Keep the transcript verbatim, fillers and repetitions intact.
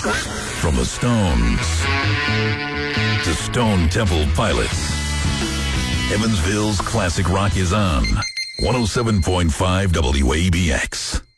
From the Stones to Stone Temple Pilots, Evansville's classic rock is on one oh seven point five W A B X.